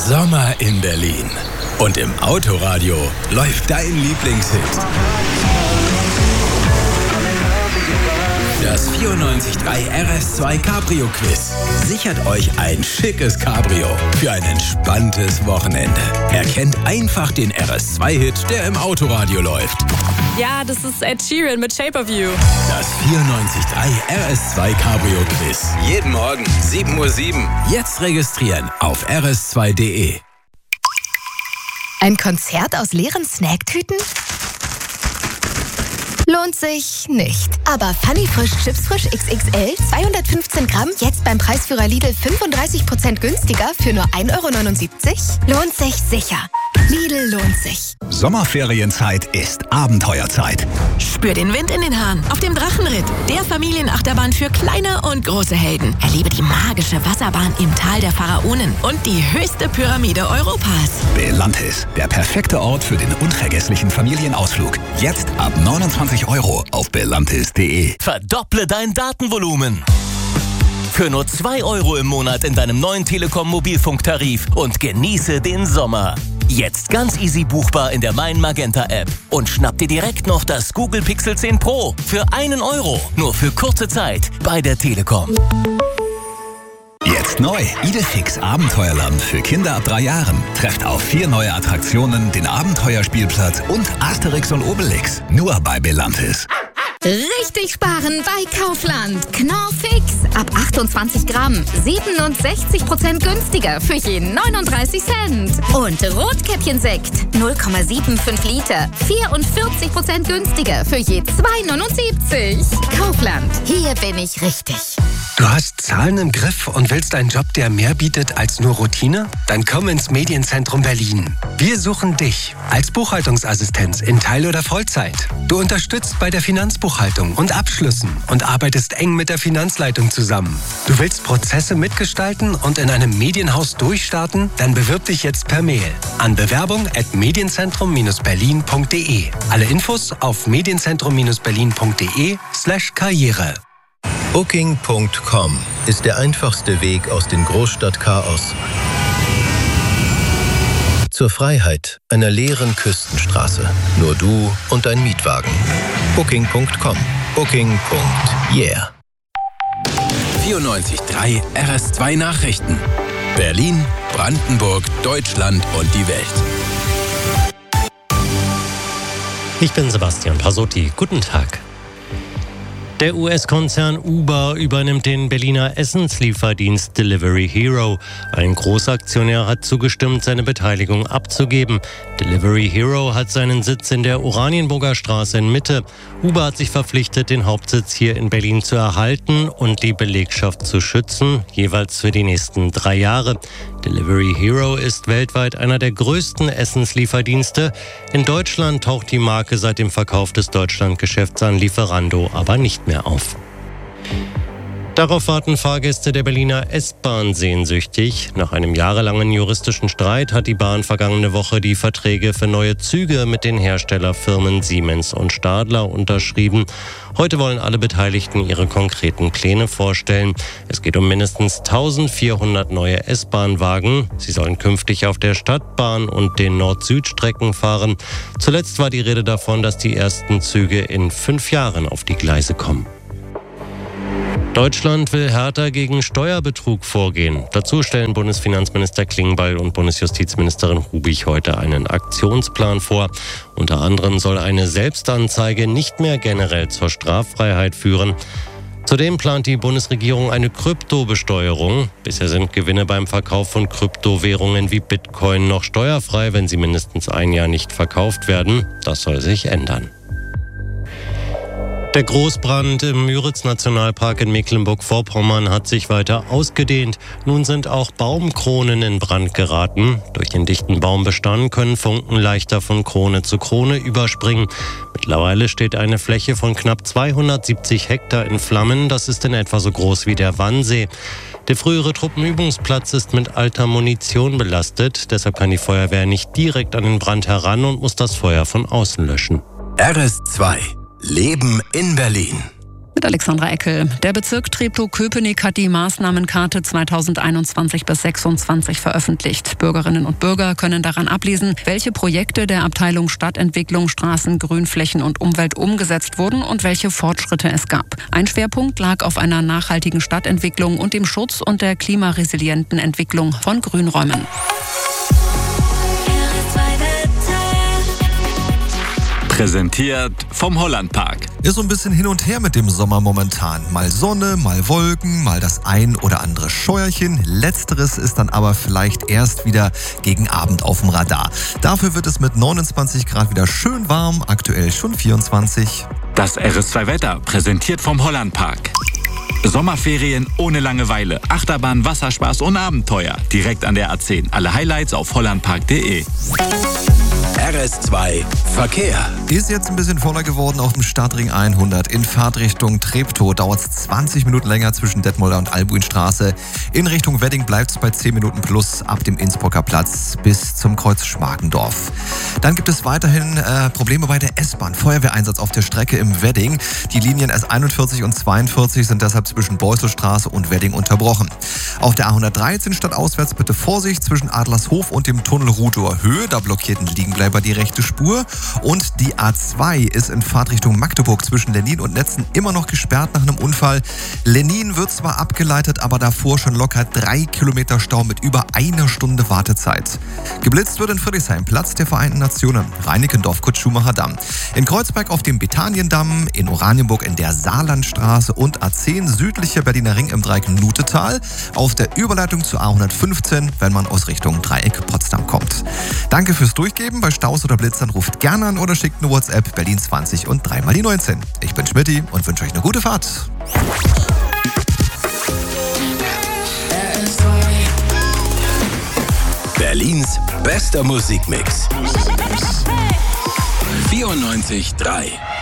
Sommer in Berlin. Und im Autoradio läuft dein Lieblingshit. Das 94.3 RS2 Cabrio Quiz sichert euch ein schickes Cabrio für ein entspanntes Wochenende. Erkennt einfach den RS2-Hit, der im Autoradio läuft. Ja, das ist Ed Sheeran mit Shape of You. Das 94.3 RS2 Cabrio Quiz. Jeden Morgen 7:07 Uhr. Jetzt registrieren auf rs2.de. Ein Konzert aus leeren Snacktüten? Lohnt sich nicht. Aber Funny Frisch Chips Frisch XXL 215 Gramm jetzt beim Preisführer Lidl 35% günstiger für nur 1,79 €? Lohnt sich sicher. Lidl lohnt sich. Sommerferienzeit ist Abenteuerzeit. Spür den Wind in den Haaren auf dem Drachenritt, der Familienachterbahn für kleine und große Helden. Erlebe die magische Wasserbahn im Tal der Pharaonen und die höchste Pyramide Europas. Belantis, der perfekte Ort für den unvergesslichen Familienausflug. Jetzt ab 29 € auf belantis.de. Verdopple dein Datenvolumen. Für nur 2 € im Monat in deinem neuen Telekom-Mobilfunktarif und genieße den Sommer. Jetzt ganz easy buchbar in der Mein Magenta App. Und schnapp dir direkt noch das Google Pixel 10 Pro für 1 €. Nur für kurze Zeit bei der Telekom. Jetzt neu, Idefix Abenteuerland für Kinder ab 3 Jahren. Trefft auf 4 neue Attraktionen, den Abenteuerspielplatz und Asterix und Obelix. Nur bei Belantis. Richtig sparen bei Kaufland. Knorr Fix. Ab 28 Gramm. 67% günstiger für je 39 Cent. Und Rotkäppchensekt. 0,75 Liter. 44% günstiger für je 2,79 €. Kaufland. Hier bin ich richtig. Du hast Zahlen im Griff und willst einen Job, der mehr bietet als nur Routine? Dann komm ins Medienzentrum Berlin. Wir suchen dich als Buchhaltungsassistenz in Teil- oder Vollzeit. Du unterstützt bei der Finanzbuchhaltung und Abschlüssen und arbeitest eng mit der Finanzleitung zusammen. Du willst Prozesse mitgestalten und in einem Medienhaus durchstarten? Dann bewirb dich jetzt per Mail an bewerbung@medienzentrum-berlin.de. Alle Infos auf medienzentrum-berlin.de/Karriere. Booking.com ist der einfachste Weg aus dem Großstadtchaos zur Freiheit einer leeren Küstenstraße. Nur du und dein Mietwagen. Booking.com. Booking.yeah. 94.3 RS2 Nachrichten. Berlin, Brandenburg, Deutschland und die Welt. Ich bin Sebastian Pasotti. Guten Tag. Der US-Konzern Uber übernimmt den Berliner Essenslieferdienst Delivery Hero. Ein Großaktionär hat zugestimmt, seine Beteiligung abzugeben. Delivery Hero hat seinen Sitz in der Oranienburger Straße in Mitte. Uber hat sich verpflichtet, den Hauptsitz hier in Berlin zu erhalten und die Belegschaft zu schützen, jeweils für die nächsten 3 Jahre. Delivery Hero ist weltweit einer der größten Essenslieferdienste. In Deutschland taucht die Marke seit dem Verkauf des Deutschlandgeschäfts an Lieferando aber nicht mehr auf. Darauf warten Fahrgäste der Berliner S-Bahn sehnsüchtig. Nach einem jahrelangen juristischen Streit hat die Bahn vergangene Woche die Verträge für neue Züge mit den Herstellerfirmen Siemens und Stadler unterschrieben. Heute wollen alle Beteiligten ihre konkreten Pläne vorstellen. Es geht um mindestens 1400 neue S-Bahn-Wagen. Sie sollen künftig auf der Stadtbahn und den Nord-Süd-Strecken fahren. Zuletzt war die Rede davon, dass die ersten Züge in 5 Jahren auf die Gleise kommen. Deutschland will härter gegen Steuerbetrug vorgehen. Dazu stellen Bundesfinanzminister Klingbeil und Bundesjustizministerin Rubich heute einen Aktionsplan vor. Unter anderem soll eine Selbstanzeige nicht mehr generell zur Straffreiheit führen. Zudem plant die Bundesregierung eine Kryptobesteuerung. Bisher sind Gewinne beim Verkauf von Kryptowährungen wie Bitcoin noch steuerfrei, wenn sie mindestens 1 Jahr nicht verkauft werden. Das soll sich ändern. Der Großbrand im Müritz-Nationalpark in Mecklenburg-Vorpommern hat sich weiter ausgedehnt. Nun sind auch Baumkronen in Brand geraten. Durch den dichten Baumbestand können Funken leichter von Krone zu Krone überspringen. Mittlerweile steht eine Fläche von knapp 270 Hektar in Flammen. Das ist in etwa so groß wie der Wannsee. Der frühere Truppenübungsplatz ist mit alter Munition belastet. Deshalb kann die Feuerwehr nicht direkt an den Brand heran und muss das Feuer von außen löschen. RS2 Leben in Berlin. Mit Alexandra Eckel. Der Bezirk Treptow-Köpenick hat die Maßnahmenkarte 2021 bis 2026 veröffentlicht. Bürgerinnen und Bürger können daran ablesen, welche Projekte der Abteilung Stadtentwicklung, Straßen, Grünflächen und Umwelt umgesetzt wurden und welche Fortschritte es gab. Ein Schwerpunkt lag auf einer nachhaltigen Stadtentwicklung und dem Schutz und der klimaresilienten Entwicklung von Grünräumen. Präsentiert vom Hollandpark. Ist so ein bisschen hin und her mit dem Sommer momentan. Mal Sonne, mal Wolken, mal das ein oder andere Scheuerchen. Letzteres ist dann aber vielleicht erst wieder gegen Abend auf dem Radar. Dafür wird es mit 29 Grad wieder schön warm, aktuell schon 24. Das RS2-Wetter, präsentiert vom Hollandpark. Sommerferien ohne Langeweile, Achterbahn, Wasserspaß und Abenteuer. Direkt an der A10. Alle Highlights auf hollandpark.de. RS2 Verkehr. Ist jetzt ein bisschen voller geworden auf dem Stadtring 100. In Fahrtrichtung Treptow dauert es 20 Minuten länger zwischen Detmolder und Albuinstraße. In Richtung Wedding bleibt es bei 10 Minuten plus ab dem Innsbrucker Platz bis zum Kreuz Schmargendorf. Dann gibt es weiterhin Probleme bei der S-Bahn. Feuerwehreinsatz auf der Strecke im Wedding. Die Linien S41 und 42 sind deshalb zwischen Beuselstraße und Wedding unterbrochen. Auf der A113 stadtauswärts bitte Vorsicht zwischen Adlershof und dem Tunnel Rudower Höhe. Da blockiert ein Liegenbleiber die rechte Spur. Und die A2 ist in Fahrtrichtung Magdeburg zwischen Lennin und Netzen immer noch gesperrt nach einem Unfall. Lennin wird zwar abgeleitet, aber davor schon locker 3 Kilometer Stau mit über einer Stunde Wartezeit. Geblitzt wird in Friedrichshain, Platz der Vereinten Nationen, Reinickendorf, Kurt-Schumacher-Damm. In Kreuzberg auf dem Betaniendamm, in Oranienburg in der Saarlandstraße und A10 südlicher Berliner Ring im Dreieck Nutetal. Auf der Überleitung zur A115, wenn man aus Richtung Dreieck Potsdam kommt. Danke fürs Durchgeben. Bei Staus oder Blitzern ruft gerne an oder schickt eine WhatsApp Berlin 20 und 3 mal die 19. Ich bin Schmidti und wünsche euch eine gute Fahrt. Berlins bester Musikmix. 94.3